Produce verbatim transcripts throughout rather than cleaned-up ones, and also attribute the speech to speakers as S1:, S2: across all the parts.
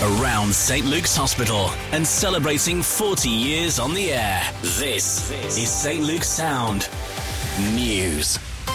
S1: around Saint Luke's Hospital and celebrating forty years on the air. This is Saint Luke's Sound News.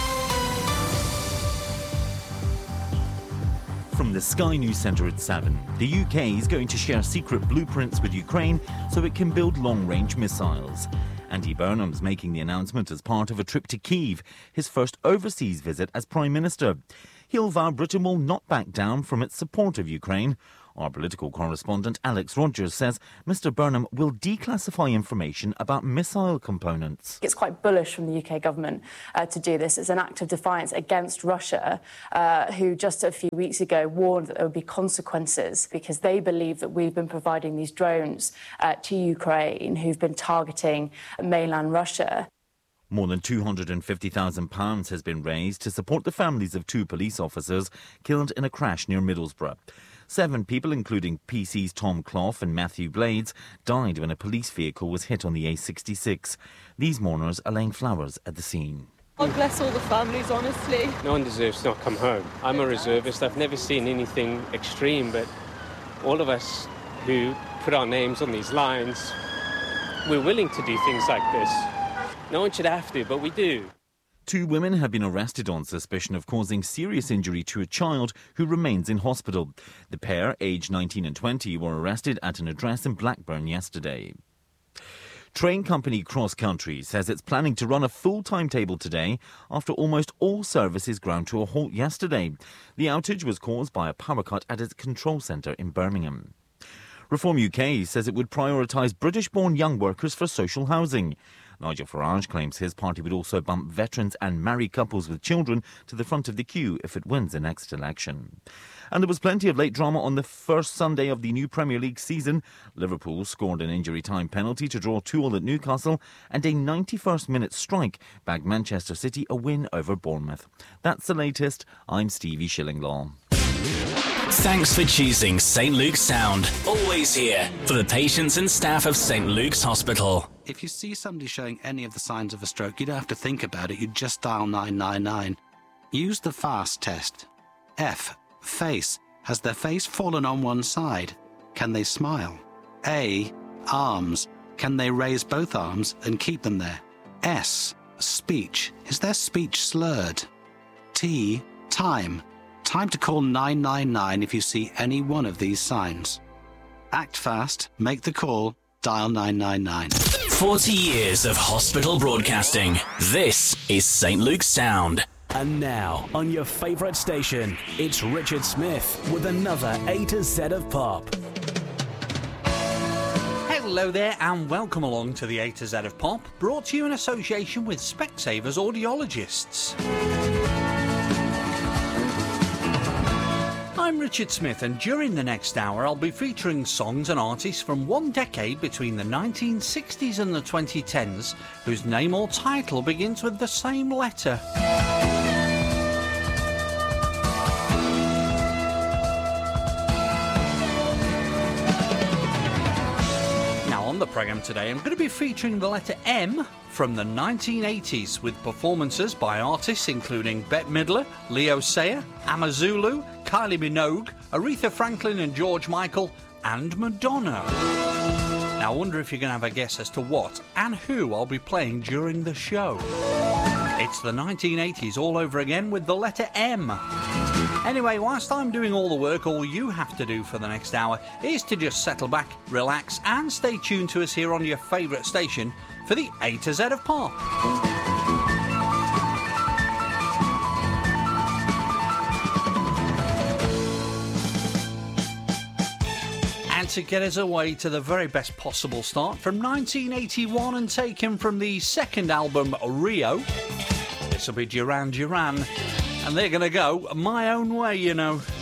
S2: From the Sky News Centre at seven, the U K is going to share secret blueprints with Ukraine so it can build long-range missiles. Andy Burnham's making the announcement as part of a trip to Kyiv, his first overseas visit as Prime Minister. He'll vow Britain will not back down from its support of Ukraine. Our political correspondent Alex Rogers says Mr Burnham will declassify information about missile components.
S3: It's quite bullish from the U K government uh, to do this. It's an act of defiance against Russia, uh, who just a few weeks ago warned that there would be consequences because they believe that we've been providing these drones uh, to Ukraine who've been targeting mainland Russia.
S2: More than two hundred fifty thousand pounds has been raised to support the families of two police officers killed in a crash near Middlesbrough. Seven people, including P C's Tom Clough and Matthew Blades, died when a police vehicle was hit on the A sixty-six. These mourners are laying flowers at the scene.
S4: God bless all the families, honestly.
S5: No one deserves to not come home. I'm a reservist. I've never seen anything extreme, but all of us who put our names on these lines, we're willing to do things like this. No one should have to, but we do.
S2: Two women have been arrested on suspicion of causing serious injury to a child who remains in hospital. The pair, aged nineteen and twenty, were arrested at an address in Blackburn yesterday. Train company Cross Country says it's planning to run a full timetable today after almost all services ground to a halt yesterday. The outage was caused by a power cut at its control centre in Birmingham. Reform U K says it would prioritise British-born young workers for social housing. Nigel Farage claims his party would also bump veterans and married couples with children to the front of the queue if it wins the next election. And there was plenty of late drama on the first Sunday of the new Premier League season. Liverpool scored an injury time penalty to draw two all at Newcastle, and a ninety-first minute strike bagged Manchester City a win over Bournemouth. That's the latest. I'm Stevie Shillinglaw.
S1: Thanks for choosing Saint Luke's Sound. Always here for the patients and staff of Saint Luke's Hospital.
S6: If you see somebody showing any of the signs of a stroke, you don't have to think about it. You just dial nine nine nine. Use the FAST test. F. Face. Has their face fallen on one side? Can they smile? A. Arms. Can they raise both arms and keep them there? S. Speech. Is their speech slurred? T. Time. Time to call nine nine nine if you see any one of these signs. Act fast, make the call, dial nine nine nine.
S1: forty years of hospital broadcasting. This is Saint Luke's Sound.
S7: And now, on your favourite station, it's Richard Smith with another A to Z of Pop.
S8: Hello there and welcome along to the A to Z of Pop, brought to you in association with Specsavers Audiologists. I'm Richard Smith, and during the next hour I'll be featuring songs and artists from one decade between the nineteen sixties and the twenty tens whose name or title begins with the same letter. Now on the programme today I'm going to be featuring the letter M from the nineteen eighties with performances by artists including Bette Midler, Leo Sayer, Amazulu, Kylie Minogue, Aretha Franklin and George Michael, and Madonna. Now I wonder if you're going to have a guess as to what and who I'll be playing during the show. It's the nineteen eighties all over again with the letter M. Anyway, whilst I'm doing all the work, all you have to do for the next hour is to just settle back, relax, and stay tuned to us here on your favourite station for the A to Z of Pop. And to get us away to the very best possible start from nineteen eighty-one and taken from the second album Rio, this will be Duran Duran, and they're going to go My Own Way, you know.